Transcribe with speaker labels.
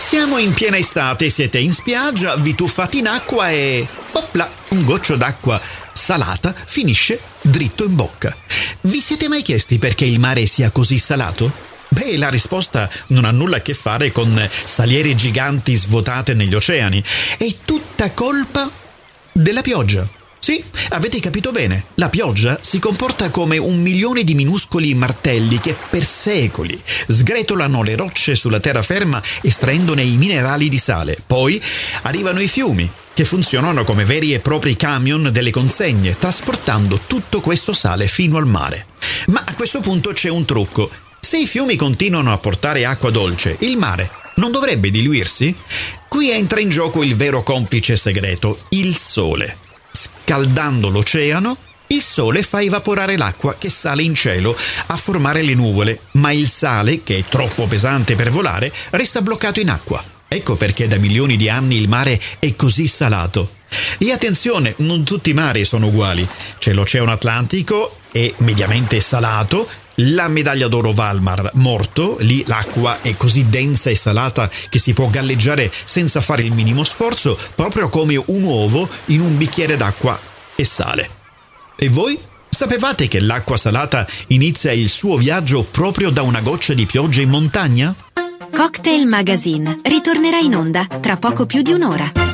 Speaker 1: Siamo in piena estate, siete in spiaggia, vi tuffate in acqua e... opla, un goccio d'acqua salata finisce dritto in bocca. Vi siete mai chiesti perché il mare sia così salato? Beh, la risposta non ha nulla a che fare con saliere giganti svuotate negli oceani. È tutta colpa della pioggia. Sì, avete capito bene, la pioggia si comporta come 1 milione di minuscoli martelli che per secoli sgretolano le rocce sulla terraferma estraendone i minerali di sale. Poi arrivano i fiumi, che funzionano come veri e propri camion delle consegne, trasportando tutto questo sale fino al mare. Ma a questo punto c'è un trucco. Se i fiumi continuano a portare acqua dolce, il mare non dovrebbe diluirsi? Qui entra in gioco il vero complice segreto, il sole. Scaldando l'oceano, il sole fa evaporare l'acqua che sale in cielo a formare le nuvole, ma il sale, che è troppo pesante per volare, resta bloccato in acqua. Ecco perché da milioni di anni il mare è così salato. E attenzione, non tutti i mari sono uguali. C'è l'Oceano Atlantico, è mediamente salato. La medaglia d'oro va al Mar Morto, lì l'acqua è così densa e salata che si può galleggiare senza fare il minimo sforzo, proprio come un uovo in un bicchiere d'acqua e sale. E voi? Sapevate che l'acqua salata inizia il suo viaggio proprio da una goccia di pioggia in montagna?
Speaker 2: Cocktail Magazine ritornerà in onda tra poco più di un'ora.